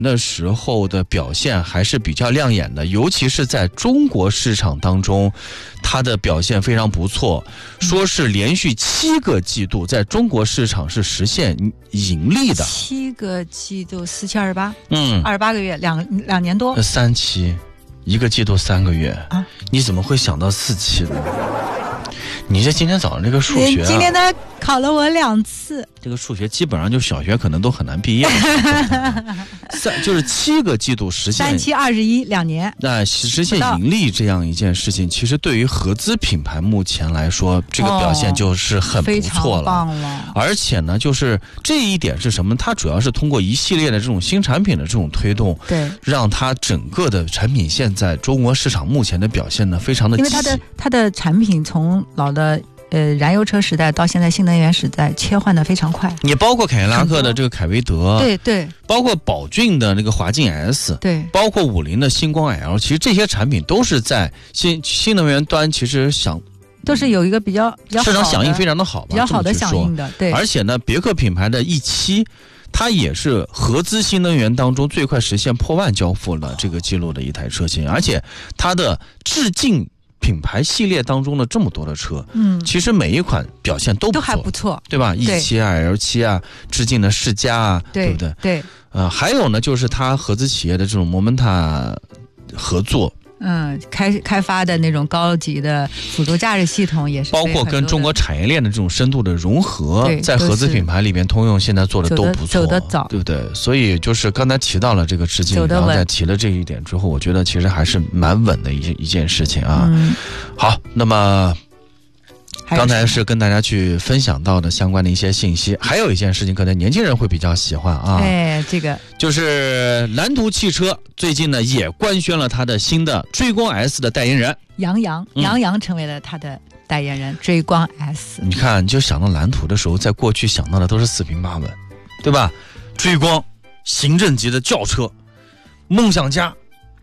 那时候的表现还是比较亮眼的，尤其是在中国市场当中，它的表现非常不错，说是连续7个季度在中国市场是实现盈利的。 7个季度4728， 28个月，两年多。 3期，1个季度3个月啊？你怎么会想到4期呢？你这今天早上这个数学今天他考了我2次， 这个数学基本上就小学可能都很难毕业就是7个季度实现 3期21，2年， 那实现盈利这样一件事情，其实对于合资品牌目前来说，这个表现就是很不错了， 非常棒了。 而且呢，就是这一点是什么？它主要是通过一系列的这种新产品的这种推动， 对， 让它整个的产品线在中国市场目前的表现呢，非常的积极。 因为它的产品从老的燃油车时代到现在新能源时代切换的非常快， 也包括凯迪拉克的这个凯威德， 对对， 包括宝骏的那个华劲 S， 对，包括50的星光 L， 其实这些产品都是在新能源端，其实都是有一个比较市场响应非常的好吧， 比较好的响应的，对。 而且呢，别克品牌的E7，它也是合资新能源当中最快实现破万交付了这个记录的一台车型，而且它的致敬品牌系列当中的这么多的车，其实每一款表现都还不错， 对吧？E7啊 ，L7啊，致敬的世嘉啊，对不对？ 对。 还有呢，就是它合资企业的这种 Momenta 合作。 开发的那种高级的辅助驾驶系统也是， 包括跟中国产业链的这种深度的融合，在合资品牌里面，通用现在做的都不错， 走得早， 对不对？所以就是刚才提到了这个致敬，然后再提了这一点之后，我觉得其实还是蛮稳的一件事情啊。好，那么刚才是跟大家去分享到的相关的一些信息，还有一件事情可能年轻人会比较喜欢啊， 这个就是蓝图汽车最近呢也官宣了它的新的追光 S 的代言人杨洋成为了他的代言人，追光 S。 你看，你就想到蓝图的时候，在过去想到的都是四平八稳，对吧？追光行政级的轿车，梦想家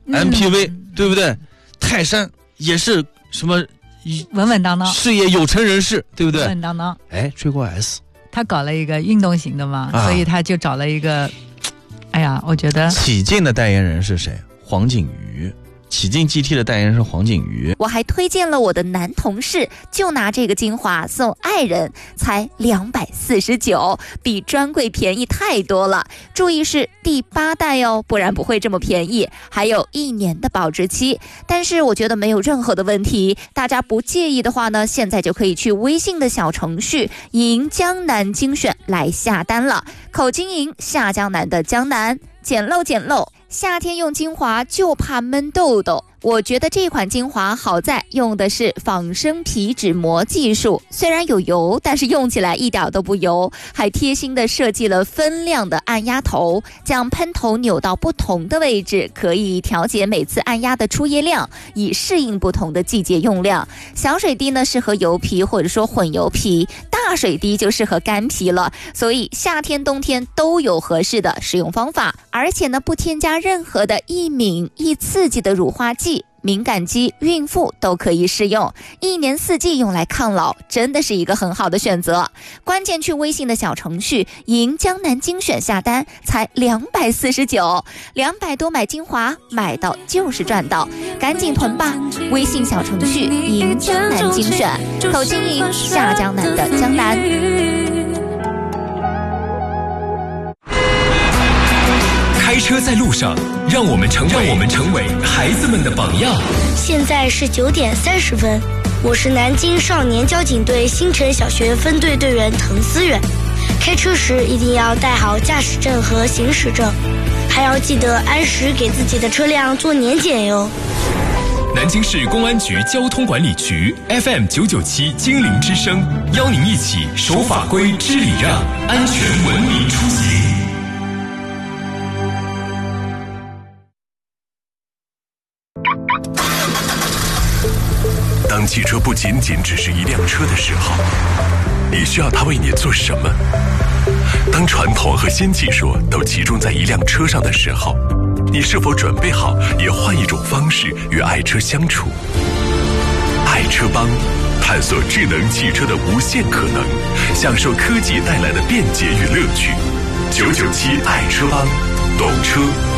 MPV，对不对？泰山也是什么？ 稳稳当当， 事业有成人士，对不对？ 稳稳当当。 追光 S， 他搞了一个运动型的嘛，所以他就找了一个，我觉得启劲的代言人是谁？黄景瑜。启劲 GT 的代言人是黄景瑜。 我还推荐了我的男同事，就拿这个精华送爱人，才249，比专柜便宜太多了。注意是第8代哦，不然不会这么便宜，还有1年的保质期。但是我觉得没有任何的问题，大家不介意的话呢，现在就可以去微信的小程序赢江南精选来下单了。口金赢下江南的江南，捡漏捡漏。夏天用精华就怕闷痘痘，我觉得这款精华好在用的是仿生皮脂膜技术，虽然有油，但是用起来一点都不油，还贴心的设计了分量的按压头，将喷头扭到不同的位置，可以调节每次按压的出液量，以适应不同的季节用量。小水滴呢适合油皮或者说混油皮，大水滴就适合干皮了，所以夏天冬天都有合适的使用方法，而且呢不添加任何的易敏易刺激的乳化剂，敏感肌、孕妇都可以适用，1年4季用来抗老，真的是一个很好的选择。关键去微信的小程序赢江南精选下单，才249，200多买精华，买到就是赚到，赶紧囤吧！微信小程序赢江南精选，口金赢下江南的江南。 开车在路上，让我们成为孩子们的榜样。 现在是9点30分，我是南京少年交警队新城小学分队队员滕思远。开车时一定要带好驾驶证和行驶证，还要记得按时给自己的车辆做年检哟。 南京市公安局交通管理局 FM 997精灵之声，邀您一起守法规、知礼让，安全文明出行。当汽车不仅仅只是一辆车的时候，你需要它为你做什么？当传统和新技术都集中在一辆车上的时候，你是否准备好也换一种方式与爱车相处？爱车帮，探索智能汽车的无限可能，享受科技带来的便捷与乐趣。997爱车帮， 懂车